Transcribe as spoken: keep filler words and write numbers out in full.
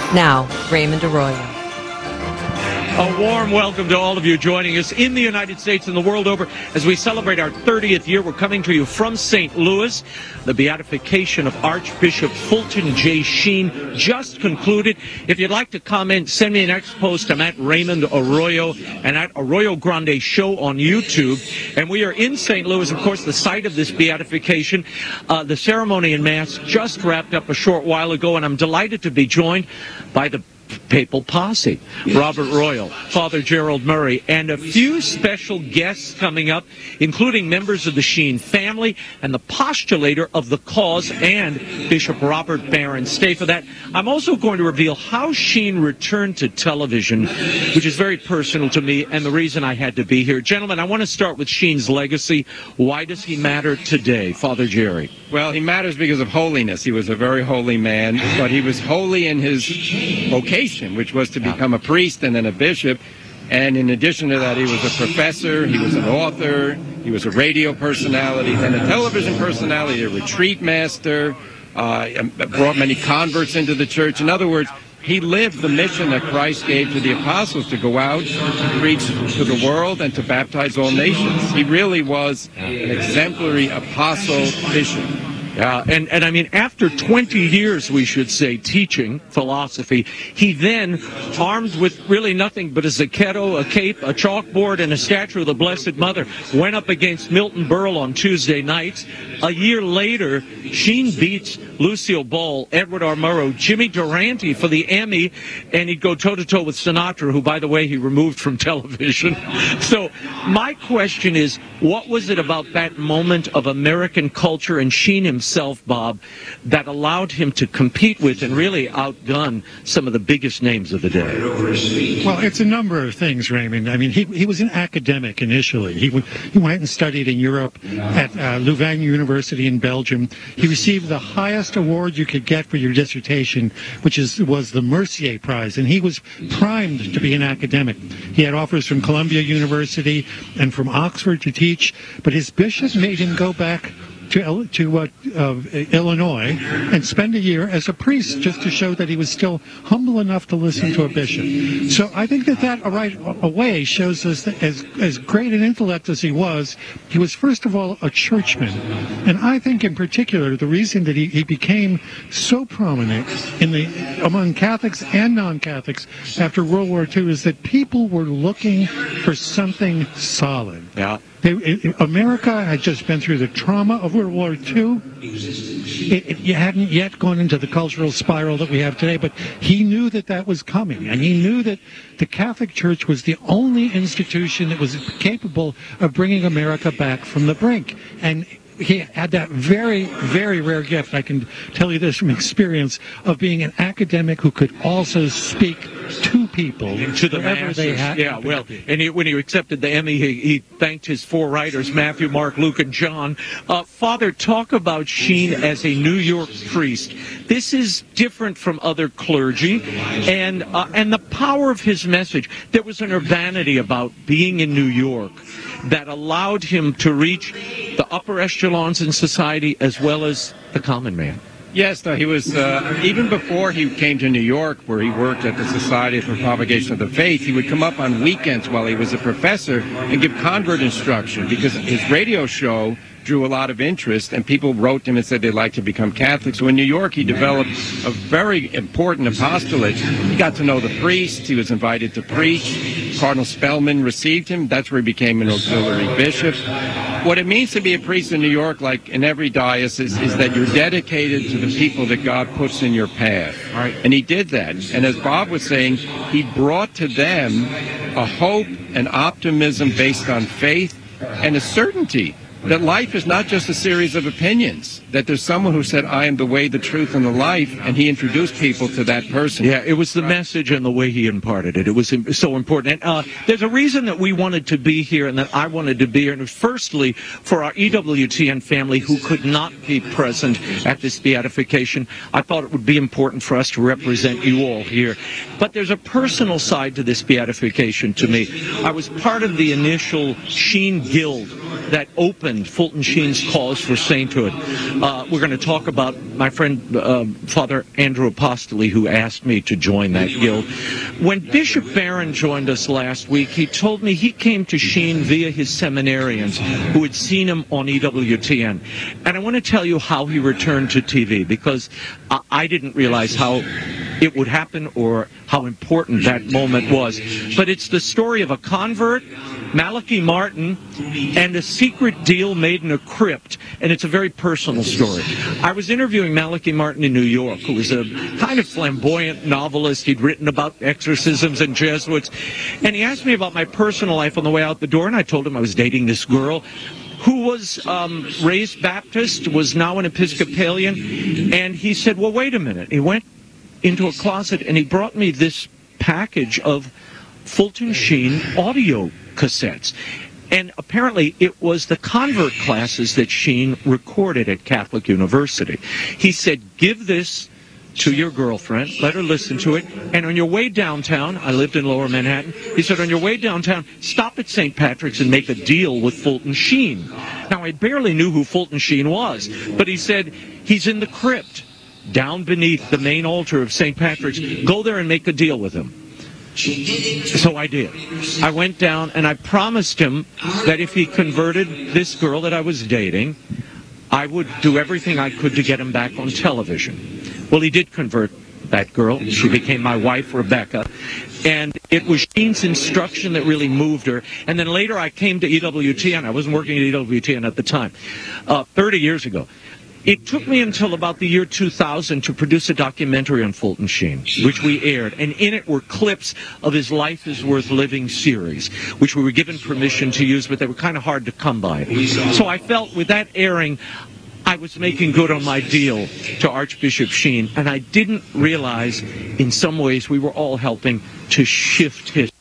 Now, Raymond Arroyo. A warm welcome to all of you joining us in the United States and the world over as we celebrate our thirtieth year. We're coming to you from Saint Louis. The beatification of Archbishop Fulton J. Sheen just concluded. If you'd like to comment, send me an X post. I'm at Raymond Arroyo and at Arroyo Grande Show on YouTube. And we are in Saint Louis, of course, the site of this beatification. Uh, the ceremony and Mass just wrapped up a short while ago, and I'm delighted to be joined by the Papal Posse, Robert Royal, Father Gerald Murray, and a few special guests coming up, including members of the Sheen family and the postulator of the cause, and Bishop Robert Barron. Stay for that. I'm also going to reveal how Sheen returned to television, which is very personal to me and the reason I had to be here. Gentlemen, I want to start with Sheen's legacy. Why does he matter today, Father Jerry? Well, he matters because of holiness. He was a very holy man, but he was holy in his vocation, which was to become a priest and then a bishop. And in addition to that, he was a professor, he was an author, he was a radio personality, and a television personality, a retreat master, uh, brought many converts into the church. In other words, he lived the mission that Christ gave to the apostles to go out, to preach to the world, and to baptize all nations. He really was an exemplary apostle bishop. Yeah, and, and I mean, after twenty years, we should say, teaching philosophy, he then, armed with really nothing but a zacchero, a cape, a chalkboard, and a statue of the Blessed Mother, went up against Milton Berle on Tuesday nights. A year later, Sheen beats Lucille Ball, Edward R. Murrow, Jimmy Durante for the Emmy, and he'd go toe-to-toe with Sinatra, who, by the way, he removed from television. So my question is, what was it about that moment of American culture and Sheen himself, Bob, that allowed him to compete with and really outgun some of the biggest names of the day? Well, it's a number of things, Raymond. I mean, he he was an academic initially. He, w- he went and studied in Europe at uh, Louvain University in Belgium. He received the highest award you could get for your dissertation, which is was the Mercier Prize, and he was primed to be an academic. He had offers from Columbia University and from Oxford to teach, but his bishop made him go back to, to uh, uh, Illinois and spend a year as a priest just to show that he was still humble enough to listen to a bishop. So I think that that right away shows us that as, as great an intellect as he was, he was first of all a churchman. And I think in particular the reason that he, he became so prominent in the among Catholics and non-Catholics after World War Two is that people were looking for something solid. Yeah. They, it, America had just been through the trauma of World War Two. It, it, you hadn't yet gone into the cultural spiral that we have today, but he knew that that was coming, and he knew that the Catholic Church was the only institution that was capable of bringing America back from the brink. And he had that very, very rare gift, I can tell you this from experience, of being an academic who could also speak to people, to the masses. They had yeah, well, and he, when he accepted the Emmy, he, he thanked his four writers, Matthew, Mark, Luke, and John. Uh, Father, talk about Sheen as a New York priest. This is different from other clergy, and uh, and the power of his message. There was an urbanity about being in New York that allowed him to reach the upper echelons in society as well as the common man. Yes, no, he was, uh, even before he came to New York, where he worked at the Society for Propagation of the Faith, he would come up on weekends while he was a professor and give convert instruction, because his radio show drew a lot of interest, and people wrote to him and said they'd like to become Catholic. So in New York, he developed a very important apostolate. He got to know the priest. He was invited to preach. Cardinal Spellman received him. That's where he became an auxiliary bishop. What it means to be a priest in New York, like in every diocese, is that you're dedicated to the people that God puts in your path. Right. And he did that. And as Bob was saying, he brought to them a hope and optimism based on faith and a certainty that life is not just a series of opinions, that there's someone who said, I am the way, the truth, and the life, and he introduced people to that person. Yeah, it was the message and the way he imparted it. It was so important. And uh, there's a reason that we wanted to be here and that I wanted to be here. And firstly, for our E W T N family who could not be present at this beatification, I thought it would be important for us to represent you all here. But there's a personal side to this beatification to me. I was part of the initial Sheen Guild that opened Fulton Sheen's cause for sainthood. Uh, we're going to talk about my friend uh, Father Andrew Apostoli, who asked me to join that guild. When Bishop Barron joined us last week, he told me he came to Sheen via his seminarians who had seen him on E W T N. And I want to tell you how he returned to T V, because I, I didn't realize how it would happen or how important that moment was. But it's the story of a convert, Malachi Martin, and a secret deal made in a crypt, and it's a very personal story. I was interviewing Malachi Martin in New York, who was a kind of flamboyant novelist. He'd written about exorcisms and Jesuits, and he asked me about my personal life on the way out the door, and I told him I was dating this girl who was um, raised Baptist, was now an Episcopalian, and he said, well, wait a minute. He went into a closet and he brought me this package of Fulton Sheen audio cassettes. And apparently it was the convert classes that Sheen recorded at Catholic University. He said, give this to your girlfriend, let her listen to it, and on your way downtown, I lived in Lower Manhattan, he said, on your way downtown, stop at Saint Patrick's and make a deal with Fulton Sheen. Now, I barely knew who Fulton Sheen was, but he said, he's in the crypt down beneath the main altar of Saint Patrick's. Go there and make a deal with him. So I did. I went down and I promised him that if he converted this girl that I was dating, I would do everything I could to get him back on television. Well, he did convert that girl. She became my wife, Rebecca. And it was Sheen's instruction that really moved her. And then later I came to E W T N. I wasn't working at E W T N at the time, uh, thirty years ago. It took me until about the year two thousand to produce a documentary on Fulton Sheen, which we aired. And in it were clips of his Life is Worth Living series, which we were given permission to use, but they were kind of hard to come by. So I felt with that airing, I was making good on my deal to Archbishop Sheen. And I didn't realize, in some ways, we were all helping to shift his